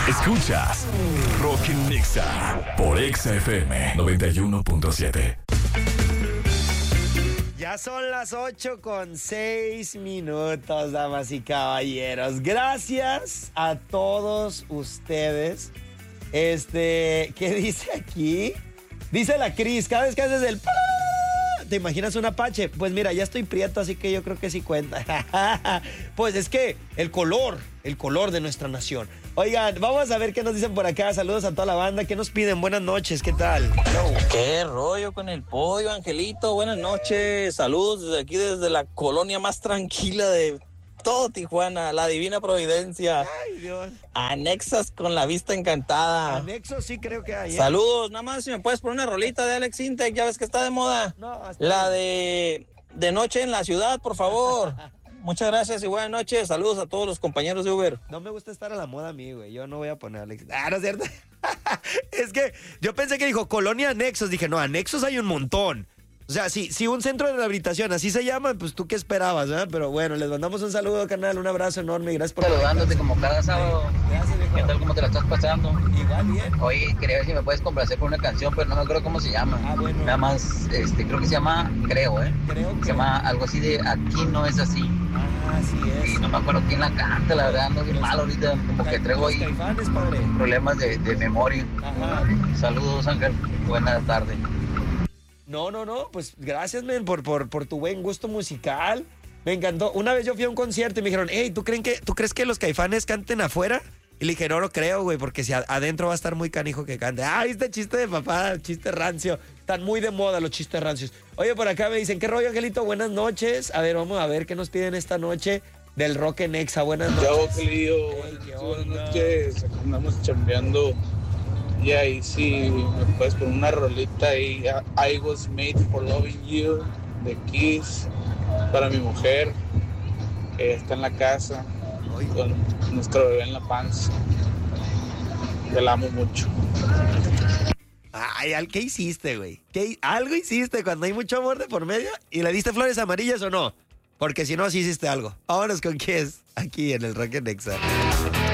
Escuchas Rock en Nexa por Exa FM 91.7. Ya son las 8:06, damas y caballeros. Gracias a todos ustedes. ¿Qué dice aquí? Dice la Cris, cada vez que haces el... ¿Te imaginas un apache? Pues mira, ya estoy prieto, así que yo creo que sí cuenta. Pues es que el color de nuestra nación. Oigan, vamos a ver qué nos dicen por acá. Saludos a toda la banda. ¿Qué nos piden? Buenas noches, ¿qué tal? Hello. ¿Qué rollo con el pollo, Angelito? Buenas noches. Saludos desde aquí, desde la colonia más tranquila de todo Tijuana, la Divina Providencia. Ay, Dios. Anexas con la vista encantada. Anexo sí creo que hay. Saludos, nada más si me puedes poner una rolita de Alex Intec, ya ves que está de moda. No, la de noche en la ciudad, por favor. Muchas gracias y buenas noches. Saludos a todos los compañeros de Uber. No me gusta estar a la moda a mí, güey. Yo no voy a poner Alex. Ah, no es cierto. Es que yo pensé que dijo colonia anexos. Dije, no, anexos hay un montón. O sea, si un centro de rehabilitación así se llama, pues tú qué esperabas, ¿eh? Pero bueno, les mandamos un saludo, carnal, un abrazo enorme y gracias por... Saludándote como cada sábado. Gracias, viejo. ¿Qué tal? ¿Cómo te la estás pasando? Igual, bien. Oye, quería ver si me puedes complacer con una canción, pero no me acuerdo cómo se llama. Ah, bueno. Nada más, creo que se llama, Creo que... se llama algo así de Aquí no es así. Ah, así es. No me acuerdo quién la canta, la verdad, ando bien mal ahorita, como que traigo ahí Caifanes, padre. problemas de memoria. Ajá. Saludos, Ángel. Buenas tardes. No, pues gracias, men, por tu buen gusto musical. Me encantó. Una vez yo fui a un concierto y me dijeron, hey, ¿tú crees que los Caifanes canten afuera? Y le dije, no creo, güey, porque si adentro va a estar muy canijo que cante. Ah, este chiste de papá, chiste rancio. Están muy de moda los chistes rancios. Oye, por acá me dicen, ¿qué rollo, Angelito? Buenas noches. A ver, vamos a ver qué nos piden esta noche del Rock en Exa. Buenas noches. Chao, Angelillo. Buenas noches. Acá andamos chambeando. Y ahí sí, me puedes poner una rolita ahí. I was made for loving you, de Kiss, para mi mujer, que está en la casa, con nuestro bebé en la panza. Te la amo mucho. Ay, ¿qué hiciste, güey? ¿Algo hiciste cuando hay mucho amor de por medio? ¿Y le diste flores amarillas o no? Porque si no, sí hiciste algo. Vámonos con Kiss, aquí en el Rock en Exa.